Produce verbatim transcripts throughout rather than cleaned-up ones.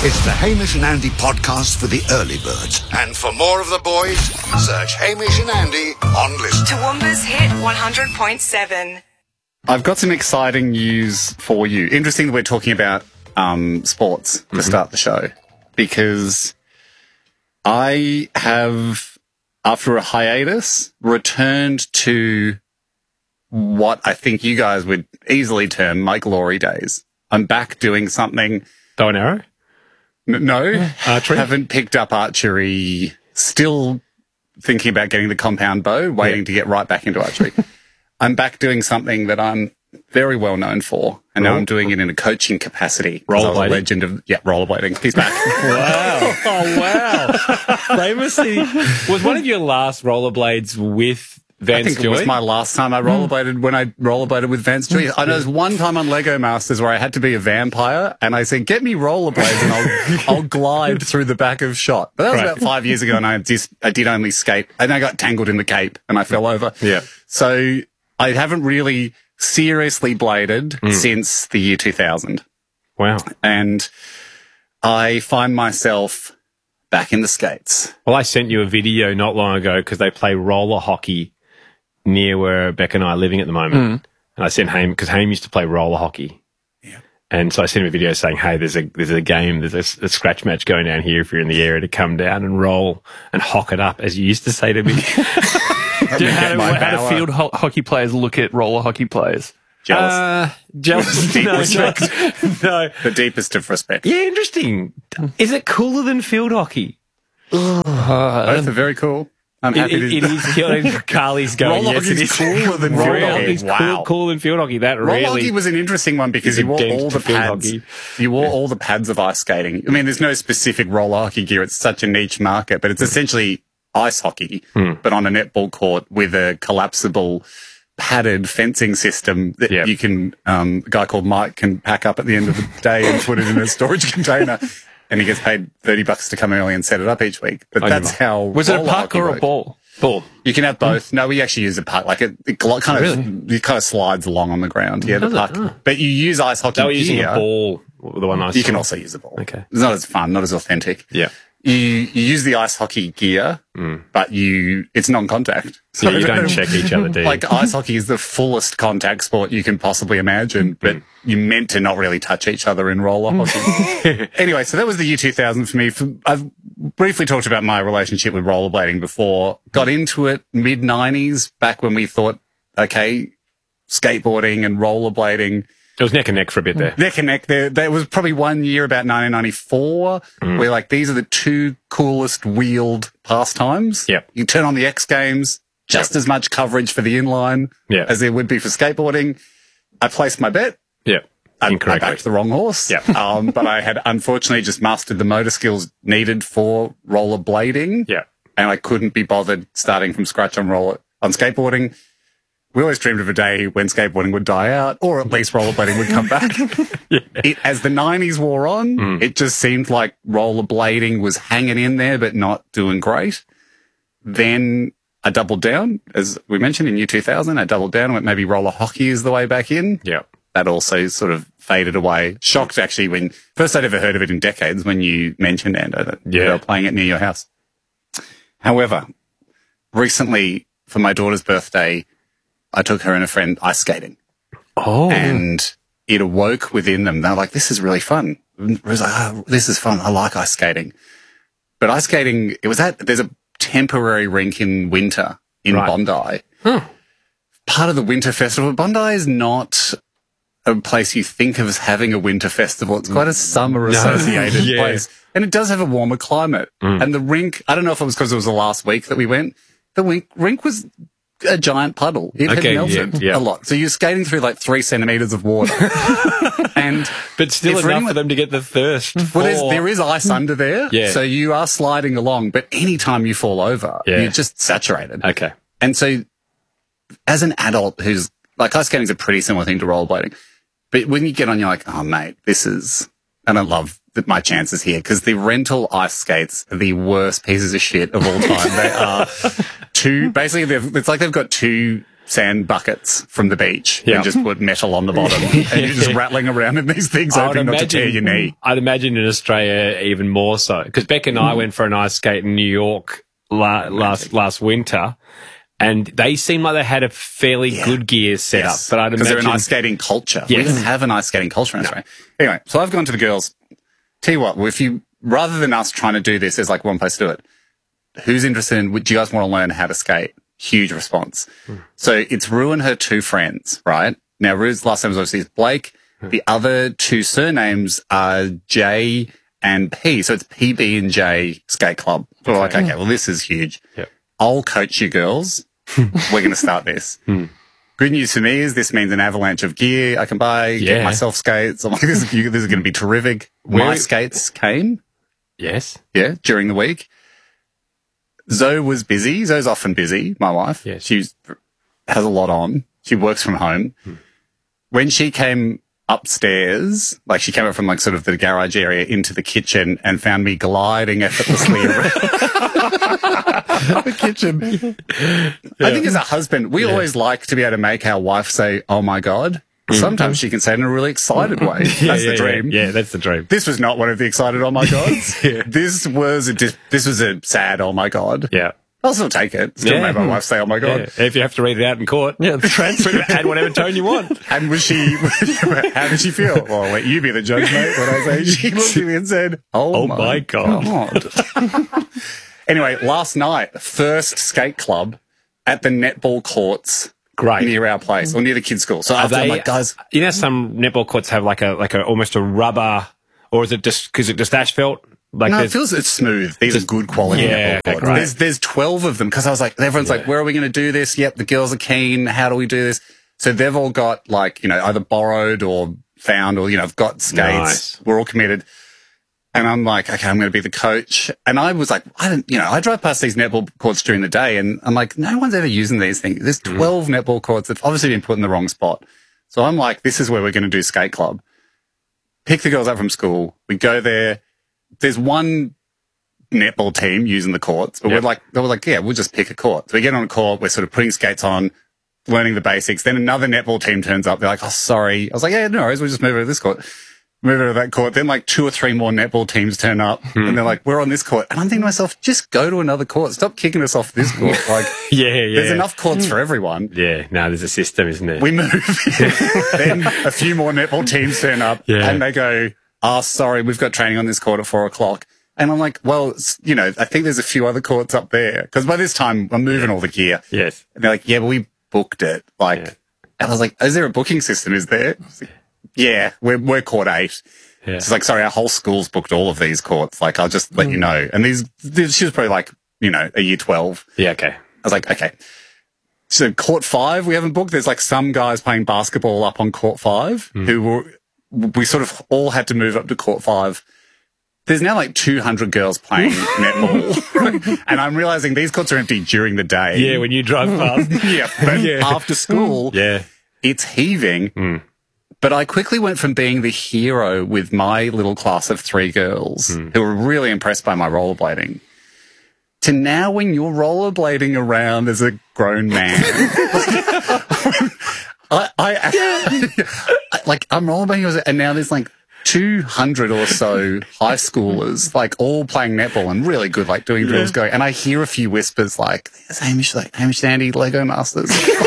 It's the Hamish and Andy podcast for the early birds. And for more of the boys, search Hamish and Andy on Listen. Toowoomba's Hit one hundred point seven. I've got some exciting news for you. Interesting that we're talking about um, sports to mm-hmm. start the show, because I have, after a hiatus, returned to what I think you guys would easily term my glory days. I'm back doing something. Bow and arrow? N- no. Archery? Haven't picked up archery. Still thinking about getting the compound bow, waiting yeah. to get right back into archery. I'm back doing something that I'm very well known for, and now I'm doing it in a coaching capacity. Rollerblading? Legend of, yeah, rollerblading. He's back. Wow. Oh, wow. Famously, was one of your last rollerblades with Vance I think Joy? It was my last time I rollerbladed mm. when I rollerbladed with Vance Joy. I know there's one time on Lego Masters where I had to be a vampire, and I said, get me rollerblades and I'll, I'll glide through the back of shot. But that was right. about five years ago, and I just, I did only skate, and I got tangled in the cape and I fell over. Yeah. So I haven't really seriously bladed mm. since the year two thousand. Wow. And I find myself back in the skates. Well, I sent you a video not long ago because they play roller hockey near where Becca and I are living at the moment. Mm. And I sent Haim, because Haim used to play roller hockey. Yeah. And so I sent him a video saying, hey, there's a there's a game, there's a, a scratch match going down here if you're in the area to come down and roll and hock it up, as you used to say to me. Do you how, how do field ho- hockey players look at roller hockey players? Jealous. Uh, jealous. Deep no, respect. no. The deepest of respect. Yeah, interesting. Is it cooler than field hockey? Both are very cool. I'm happy it, to... it is killing. Carly's going, roller yes, it is cooler than roller field hockey. hockey's Wow. cool, cooler than field hockey. That roller really hockey was an interesting one because you wore all the pads. Hockey. You wore all the pads of ice skating. I mean, there's no specific roller hockey gear. It's such a niche market, but it's mm. essentially ice hockey, mm. but on a netball court with a collapsible padded fencing system that yep. you can, um, a guy called Mike can pack up at the end of the day and put it in a storage container. And he gets paid thirty bucks to come early and set it up each week. But I that's how. Was it a puck or worked. a ball? Ball. You can have both. Mm. No, we actually use a puck. Like it, it kind of, really? it kind of slides along on the ground. Yeah, the Does puck. Oh. But you use ice hockey. They were gear. using a ball. The one I You saw. can also use a ball. Okay. It's not as fun, not as authentic. Yeah. You, you use the ice hockey gear, mm. but you it's non-contact. So yeah, you don't check each other, do you? Like ice hockey is the fullest contact sport you can possibly imagine, but mm. you're meant to not really touch each other in roller hockey. Anyway, so that was the year two thousand for me. I've briefly talked about my relationship with rollerblading before. Got into it mid nineties, back when we thought, okay, skateboarding and rollerblading. It was neck and neck for a bit there. Neck and neck. There, there was probably one year about nineteen ninety-four mm. where like these are the two coolest wheeled pastimes. Yep. You turn on the X Games, just yep. as much coverage for the inline yep. as there would be for skateboarding. I placed my bet. Yeah. I, I backed the wrong horse. Yep. um, but I had unfortunately just mastered the motor skills needed for rollerblading. Yeah. And I couldn't be bothered starting from scratch on roller on skateboarding. We always dreamed of a day when skateboarding would die out, or at least rollerblading would come back. yeah. it, as the nineties wore on, mm. it just seemed like rollerblading was hanging in there, but not doing great. Then I doubled down, as we mentioned in year two thousand. I doubled down and went maybe roller hockey is the way back in. Yeah. That also sort of faded away. Shocked actually when first I'd ever heard of it in decades when you mentioned Ando that yeah. they were playing it near your house. However, recently for my daughter's birthday, I took her and a friend ice skating. Oh. And it awoke within them. They were like, this is really fun. It was like, oh, this is fun. I like ice skating. But ice skating, it was at, there's a temporary rink in winter in right. Bondi. Huh. Part of the winter festival. Bondi is not a place you think of as having a winter festival. It's quite a summer associated yeah. place. And it does have a warmer climate. Mm. And the rink, I don't know if it was because it was the last week that we went, the rink, rink was a giant puddle. It okay, had melted yeah, yeah. a lot. So you're skating through like three centimetres of water. and But still enough anyone, for them to get the thirst. Well, there's, there is ice under there. Yeah. So you are sliding along, but anytime you fall over, yeah. you're just saturated. Okay. And so as an adult who's, like ice skating is a pretty similar thing to rollerblading. But when you get on, you're like, oh, mate, this is, and I love that my chances here because the rental ice skates are the worst pieces of shit of all time. They are two, basically, they've, it's like they've got two sand buckets from the beach Yeah. and just put metal on the bottom, and you're just rattling around in these things, I would hoping not to tear your knee. I'd imagine in Australia even more so, because Beck and I went for an ice skate in New York la- last last winter, and they seemed like they had a fairly Yeah. good gear set Yes, up. But I'd because they're imagine an ice skating culture. Yes. We don't have an ice skating culture in Australia. Anyway, so I've gone to the girls. Tell you what, if you rather than us trying to do this, there's like one place to do it. Who's interested in? Do you guys want to learn how to skate? Huge response. Hmm. So it's Rue and her two friends, right? Now Rue's last name was obviously Blake. Hmm. The other two surnames are J and P. So it's P B and J Skate Club. So we're like, okay, well this is huge. Yep. I'll coach you girls. We're going to start this. Hmm. Good news for me is this means an avalanche of gear I can buy, Yeah. get myself skates. I'm like, this is, this is going to be terrific. Where- My skates came, yes, yeah, during the week. Zoe was busy. Zoe's often busy, my wife. Yes. She has a lot on. She works from home. Hmm. When she came upstairs, like she came up from like sort of the garage area into the kitchen and found me gliding effortlessly around the kitchen. Yeah. I think as a husband, we yeah. always like to be able to make our wife say, "Oh my God." Mm-hmm. Sometimes she can say it in a really excited way. yeah, that's yeah, the dream. Yeah. yeah, that's the dream. This was not one of the excited "Oh my gods." yeah. This was a dis- this was a sad "Oh my God." Yeah. I'll still take it. Still yeah. make my wife say, "Oh my God." Yeah. If you have to read it out in court, yeah, the transcript, add whatever tone you want. And was she, how did she feel? Well, let you be the judge, mate. What I say, she looked at me and said, Oh, oh my, my God. God. Anyway, last night, first skate club at the netball courts. Great. Near our place, or near the kids' school. So Are after they, I'm like, guys. You know, some netball courts have like a, like a, almost a rubber, or is it just, because it just asphalt? Like no, it feels it's smooth. These just, are good quality yeah, netball courts. Okay, there's, there's twelve of them because I was like, everyone's yeah. like, where are we going to do this? Yep, the girls are keen. How do we do this? So they've all got like, you know, either borrowed or found or, you know, have got skates. Nice. We're all committed. And I'm like, okay, I'm going to be the coach. And I was like, I don't, you know, I drive past these netball courts during the day and I'm like, no one's ever using these things. There's twelve mm. netball courts that have obviously been put in the wrong spot. So I'm like, this is where we're going to do skate club. Pick the girls up from school. We go there. There's one netball team using the courts, but yep. we're like, they were like, yeah, we'll just pick a court. So we get on a court. We're sort of putting skates on, learning the basics. Then another netball team turns up. They're like, oh, sorry. I was like, yeah, no worries. We'll just move over to this court. Move over to that court. Then like two or three more netball teams turn up hmm. and they're like, we're on this court. And I'm thinking to myself, just go to another court. Stop kicking us off this court. Like, yeah, yeah. There's enough courts for everyone. Yeah. No, there's a system, isn't there? We move. Then a few more netball teams turn up yeah. and they go, oh, sorry, we've got training on this court at four o'clock. And I'm like, well, you know, I think there's a few other courts up there. Because by this time, I'm moving all the gear. Yes. And they're like, yeah, but we booked it. Like, yeah. and I was like, is there a booking system? Is there? Like, yeah, we're, we're court eight. Yeah. She's like, sorry, our whole school's booked all of these courts. Like, I'll just let mm. you know. And these, these, she was probably like, you know, a year twelve. Yeah, okay. I was like, okay. So court five, we haven't booked. There's like some guys playing basketball up on court five mm. who were, we sort of all had to move up to court five. There's now like two hundred girls playing netball. And I'm realizing these courts are empty during the day. Yeah, when you drive past. yeah, but yeah. after school, yeah. it's heaving. Mm. But I quickly went from being the hero with my little class of three girls mm. who were really impressed by my rollerblading to now when you're rollerblading around as a grown man. I, I, I, like, I'm rollerblading and now there's like two hundred or so high schoolers, like all playing netball and really good, like doing drills yeah. going. And I hear a few whispers like, there's Hamish, like Hamish and Andy, Lego Masters.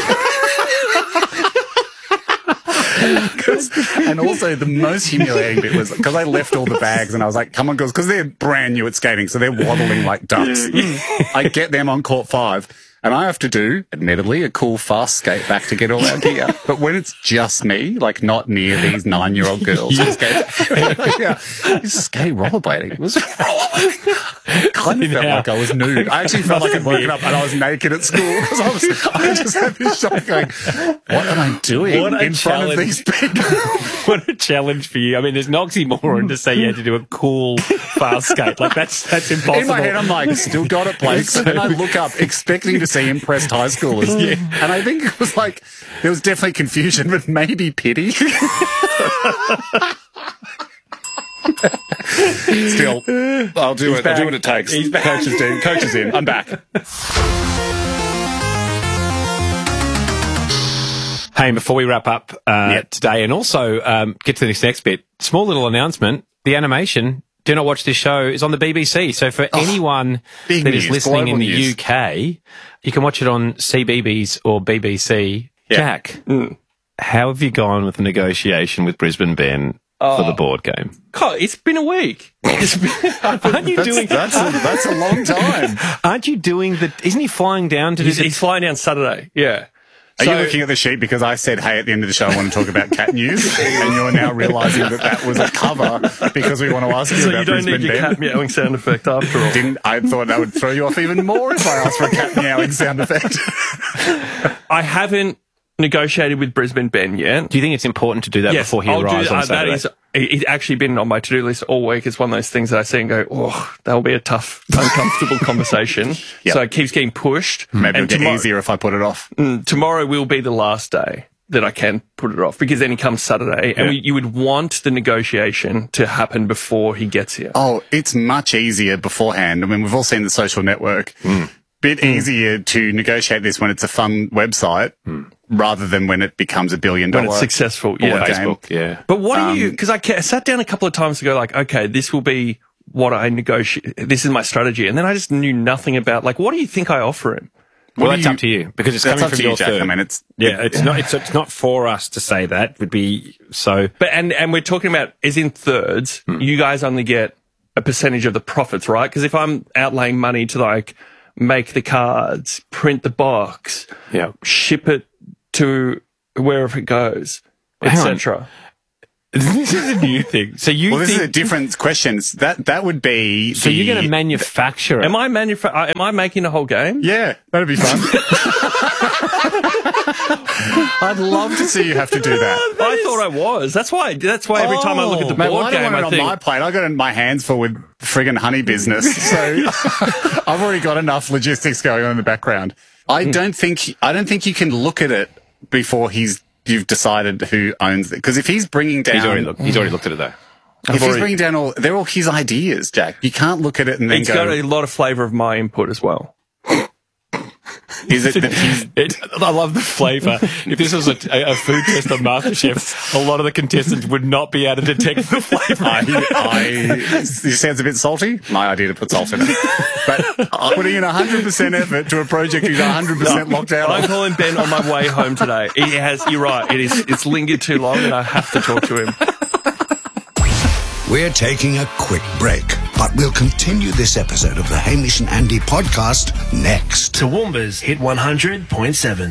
And also the most humiliating bit was because I left all the bags and I was like, come on girls, because they're brand new at skating, so they're waddling like ducks. I get them on court five and I have to do, admittedly, a cool fast skate back to get all our gear. But when it's just me, like not near these nine-year-old girls, yeah. skate, yeah, it's skate rollerblading. It was rollerblading. Kind of felt yeah. like I was nude. I actually felt like I'd woken up and I was naked at school because I was, I just had this shock going, what am I doing what in front of these people? What a challenge for you. I mean, there's an oxymoron to say you had to do a cool fast skate. Like that's, that's impossible. In my head, I'm like, still got it, Blake. So then I look up expecting to see impressed high schoolers. Yeah. And I think it was like, there was definitely confusion, but maybe pity. Still, I'll do He's it. back. I'll do what it takes. He's back. Coach is in. Coach is in. I'm back. Hey, before we wrap up uh, Yep. today and also um, get to this next bit, small little announcement, the animation, Do Not Watch This Show, is on the B B C. So for Oh, anyone big that is news, listening global in the news. U K, you can watch it on C B B S or B B C. Yeah. Jack, how have you gone with the negotiation with Brisbane Ben for the board game? God, it's been a week. It's been, aren't you That's, doing? that's, a, that's a long time. Aren't you doing the... Isn't he flying down to do He's, the... he's flying down Saturday. Yeah. Are So- you looking at the sheet because I said, hey, at the end of the show, I want to talk about cat news, and you're now realising that that was a cover because we want to ask you So about you don't Brisbane need your Ben? cat meowing sound effect after all. Didn't I thought that would throw you off even more if I asked for a cat meowing sound effect? I haven't negotiated with Brisbane Ben yet. Do you think it's important to do that before he I'll do- arrives on uh, that Saturday? is, it- it's actually been on my to-do list all week. It's one of those things that I see and go, oh, that'll be a tough, uncomfortable conversation. Yep. So it keeps getting pushed. Maybe it'll and get tomorrow, easier if I put it off. tomorrow will be the last day that I can put it off because then he comes Saturday and Yeah. we, you would want the negotiation to happen before he gets here. Oh, it's much easier beforehand. I mean, we've all seen The Social Network. Bit easier to negotiate this when it's a fun website rather than when it becomes a billion When dollar it's successful, board yeah. game. Facebook, yeah. But what are Um, you, because I, ca- I sat down a couple of times to go like, okay, this will be what I negotiate. This is my strategy. And then I just knew nothing about, like, what do you think I offer him? Well, What that's do you- up to you because it's That's coming up from to you, your Jack. third. I mean, it's Yeah, it's not. It's, it's not for us to say that. It would be so. But, and, and we're talking about, as in thirds, you guys only get a percentage of the profits, right? Because if I'm outlaying money to like make the cards, print the box, Yeah. ship it to wherever it goes, Hang on. et cetera. This is a new thing. So you well, this think? is a different question. That that would be. so the, you're going to manufacture it? Am I manufa- uh, Am I making the whole game? Yeah, that'd be fun. I'd love to see you have to do that. I thought I was. That's why. That's why every time I look at the Mate, well, board I don't game, want it I on think. my plate. I got it in my hands full with friggin' honey business, so I've already got enough logistics going on in the background. I Hmm. don't think I don't think you can look at it before he's you've decided who owns it. Because if he's bringing down, He's already looked. He's already looked at it though. if he's already- bringing down all, they're all his ideas, Jack. You can't look at it and then It's go, got a lot of flavour of my input as well. is it that he's It, I love the flavour. If this was a, a, a food test on MasterChef, a lot of the contestants would not be able to detect the flavour. I, I, it sounds a bit salty. My idea to put salt in it. But I'm putting in one hundred percent effort to a project he's one hundred percent locked out I'm on. calling Ben on my way home today. He has. You're right. It is. It's lingered too long, and I have to talk to him. We're taking a quick break, but we'll continue this episode of the Hamish and Andy podcast next. Toowoomba's Hit one hundred point seven.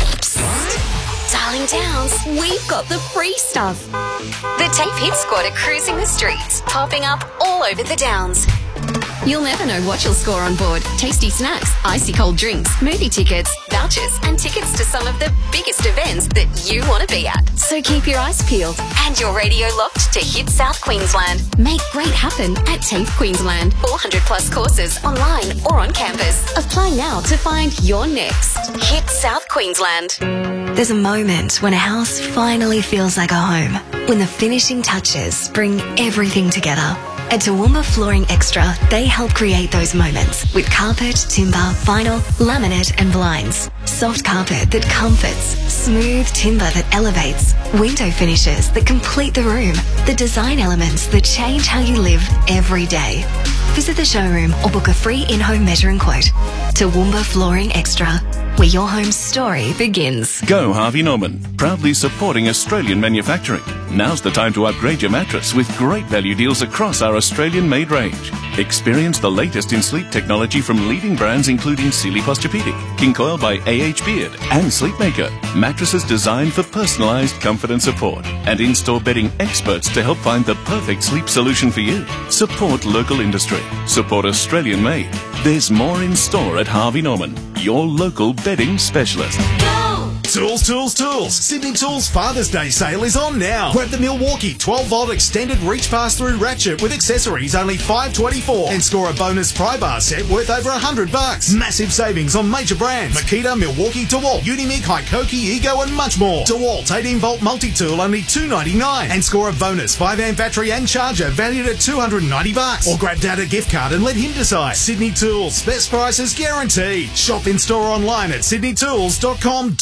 Darling Downs, we've got the free stuff. The Tape Hit Squad are cruising the streets, popping up all over the Downs. You'll never know what you'll score on board. Tasty snacks, icy cold drinks, movie tickets, vouchers, and tickets to some of the biggest events that you want to be at. So keep your eyes peeled and your radio locked to Hit South Queensland. Make great happen at TAFE Queensland. four hundred plus courses online or on campus. Apply now to find your next Hit South Queensland. There's a moment when a house finally feels like a home. When the finishing touches bring everything together. At Toowoomba Flooring Extra, they help create those moments with carpet, timber, vinyl, laminate and blinds. Soft carpet that comforts, smooth timber that elevates, window finishes that complete the room, the design elements that change how you live every day. Visit the showroom or book a free in-home measuring quote. Toowoomba Flooring Extra, where your home's story begins. Go Harvey Norman, proudly supporting Australian manufacturing. Now's the time to upgrade your mattress with great value deals across our Australian-made range. Experience the latest in sleep technology from leading brands including Sealy Posturepedic, King Coil by A H Beard, and Sleepmaker. Mattresses designed for personalised comfort and support, and in-store bedding experts to help find the perfect sleep solution for you. Support local industry. Support Australian-made. There's more in store at Harvey Norman, your local bedding specialist. Tools, tools, tools. Sydney Tools Father's Day sale is on now. Grab the Milwaukee twelve volt extended reach pass-through ratchet with accessories only five twenty-four and score a bonus pry bar set worth over one hundred bucks. Massive savings on major brands. Makita, Milwaukee, DeWalt, Unimig, Hikoki, Ego and much more. DeWalt eighteen volt multi-tool only two ninety-nine and score a bonus five amp battery and charger valued at two hundred ninety bucks. Or grab Dad a gift card and let him decide. Sydney Tools, best prices guaranteed. Shop in store online at sydney tools dot com dot a u.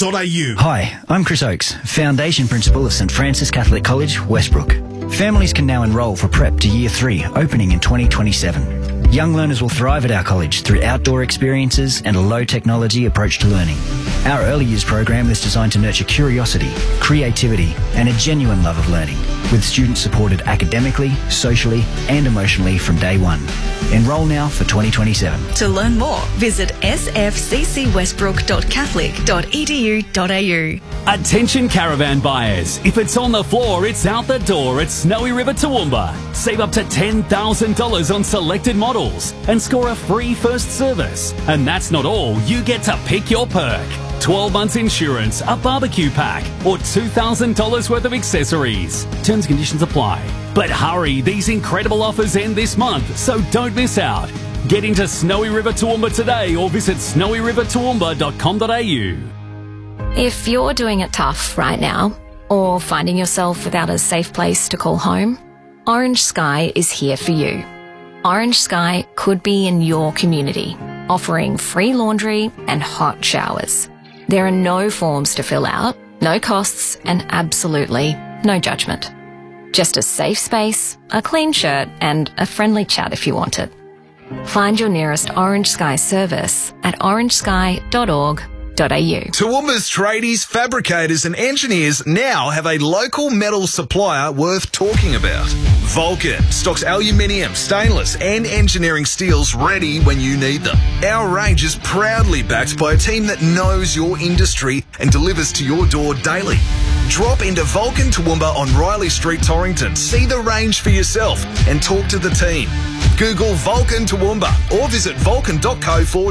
you. Hi, I'm Chris Oakes, Foundation Principal of St Francis Catholic College, Westbrook. Families can now enrol for prep to year three, opening in twenty twenty-seven. Young learners will thrive at our college through outdoor experiences and a low-technology approach to learning. Our early years program is designed to nurture curiosity, creativity, and a genuine love of learning, with students supported academically, socially, and emotionally from day one. Enrol now for twenty twenty-seven. To learn more, visit s f c c westbrook dot catholic dot e d u dot a u. Attention caravan buyers. If it's on the floor, it's out the door at Snowy River Toowoomba. Save up to ten thousand dollars on selected models and score a free first service. And that's not all. You get to pick your perk. twelve months insurance, a barbecue pack, or two thousand dollars worth of accessories. Terms and conditions apply. But hurry, these incredible offers end this month, so don't miss out. Get into Snowy River Toowoomba today or visit snowy river toowoomba dot com dot a u. If you're doing it tough right now, or finding yourself without a safe place to call home, Orange Sky is here for you. Orange Sky could be in your community, offering free laundry and hot showers. There are no forms to fill out, no costs, and absolutely no judgment. Just a safe space, a clean shirt, and a friendly chat if you want it. Find your nearest Orange Sky service at orange sky dot org dot a u. Toowoomba's tradies, fabricators and engineers now have a local metal supplier worth talking about. Vulcan stocks aluminium, stainless and engineering steels ready when you need them. Our range is proudly backed by a team that knows your industry and delivers to your door daily. Drop into Vulcan Toowoomba on Riley Street, Torrington. See the range for yourself and talk to the team. Google Vulcan Toowoomba or visit vulcan dot co forward